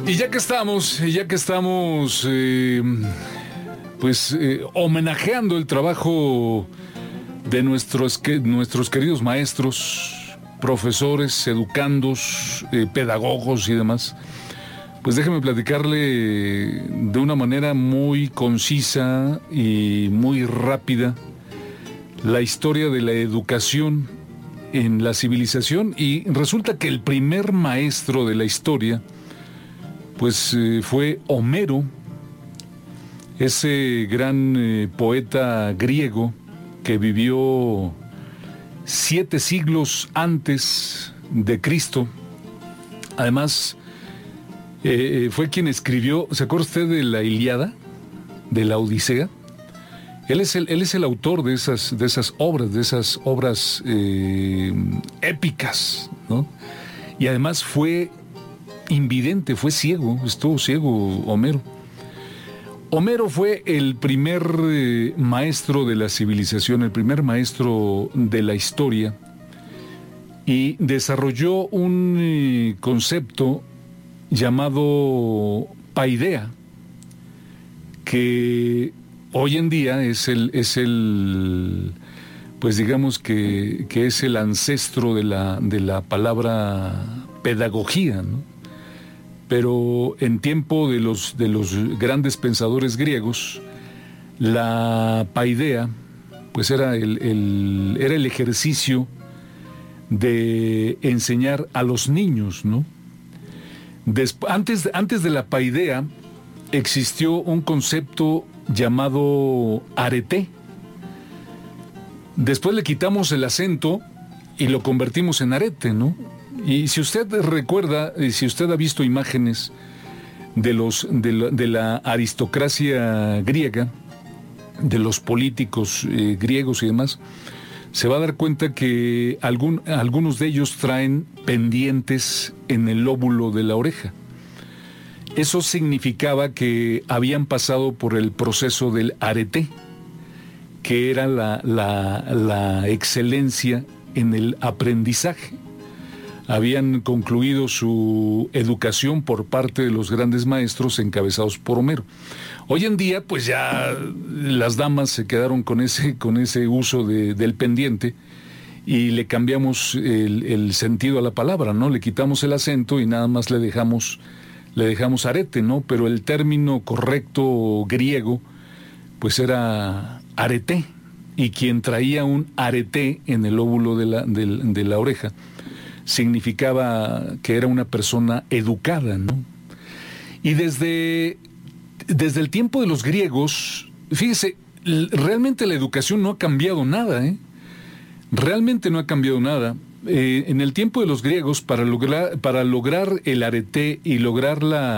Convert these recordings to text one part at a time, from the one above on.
Y ya que estamos, homenajeando el trabajo de nuestros queridos maestros, profesores, educandos, pedagogos y demás, pues déjeme platicarle de una manera muy concisa y muy rápida la historia de la educación en la civilización. Y resulta que el primer maestro de la historia pues fue Homero, ese gran poeta griego que vivió 7 siglos antes de Cristo. Además, fue quien escribió, ¿se acuerda usted de la Ilíada, de la Odisea? Él es el autor de esas obras épicas, ¿no? Y además fue invidente, fue ciego, estuvo ciego Homero. Homero fue el primer maestro de la civilización, el primer maestro de la historia, y desarrolló un concepto llamado paideia, que hoy en día pues digamos que es el ancestro de la palabra pedagogía, ¿no? Pero en tiempo de los grandes pensadores griegos, la paideia pues era el ejercicio de enseñar a los niños, ¿no? Antes de la paideia existió un concepto llamado arete. Después le quitamos el acento y lo convertimos en arete, ¿no? Y si usted recuerda, si usted ha visto imágenes de la aristocracia griega, de los políticos griegos y demás, se va a dar cuenta que algunos de ellos traen pendientes en el lóbulo de la oreja. Eso significaba que habían pasado por el proceso del arete, que era la excelencia en el aprendizaje. Habían concluido su educación por parte de los grandes maestros encabezados por Homero. Hoy en día, pues ya las damas se quedaron con ese uso del pendiente y le cambiamos el sentido a la palabra, ¿no? Le quitamos el acento y nada más le dejamos arete, ¿no? Pero el término correcto griego, pues era arete, y quien traía un arete en el lóbulo de la oreja significaba que era una persona educada, ¿no? Y desde el tiempo de los griegos, fíjese, realmente la educación no ha cambiado nada, ¿eh? Realmente no ha cambiado nada. En el tiempo de los griegos, para lograr el arete y lograr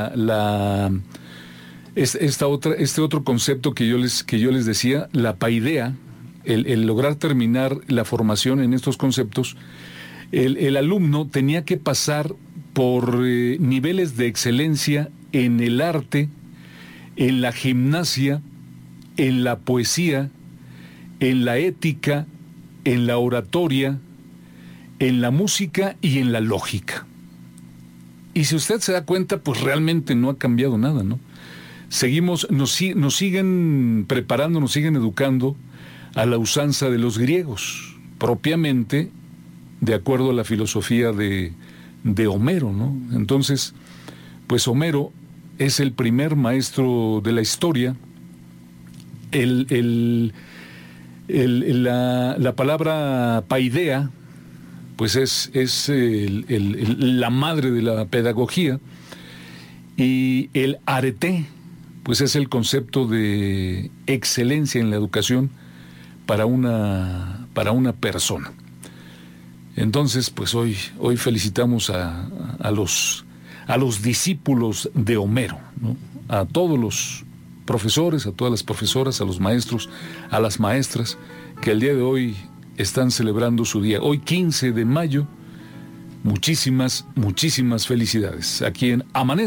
este otro concepto que yo les decía, la paideia, el lograr terminar la formación en estos conceptos, el alumno tenía que pasar por niveles de excelencia en el arte, en la gimnasia, en la poesía, en la ética, en la oratoria, en la música y en la lógica. Y si usted se da cuenta, pues realmente no ha cambiado nada, ¿no? Nos siguen preparando, nos siguen educando a la usanza de los griegos, propiamente de acuerdo a la filosofía de Homero, ¿no? Entonces, pues Homero es el primer maestro de la historia. La palabra paideia, pues es la madre de la pedagogía, y el arete, pues es el concepto de excelencia en la educación para una persona. Entonces, pues hoy felicitamos a los discípulos de Homero, ¿no? A todos los profesores, a todas las profesoras, a los maestros, a las maestras, que el día de hoy están celebrando su día. Hoy 15 de mayo, muchísimas felicidades. Aquí en Amanece